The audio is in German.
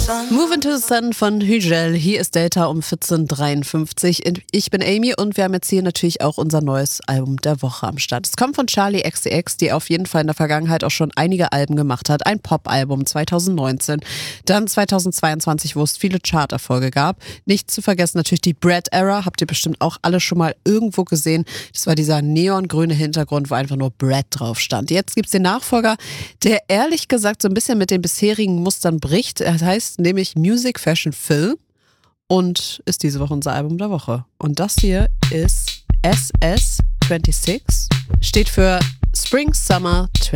Move into the Sun von Hügel. Hier ist Data um 14.53 Uhr. Ich bin Amy und wir haben jetzt hier natürlich auch unser neues Album der Woche am Start. Es kommt von Charli XCX, die auf jeden Fall in der Vergangenheit auch schon einige Alben gemacht hat. Ein Pop-Album 2019, dann 2022, wo es viele Charterfolge gab. Nicht zu vergessen natürlich die Bread-Era, habt ihr bestimmt auch alle schon mal irgendwo gesehen. Das war dieser neongrüne Hintergrund, wo einfach nur Bread drauf stand. Jetzt gibt es den Nachfolger, der ehrlich gesagt so ein bisschen mit den bisherigen Mustern bricht. Das heißt nämlich Music, Fashion, Film und ist diese Woche unser Album der Woche. Und das hier ist SS26, steht für Spring Summer 20.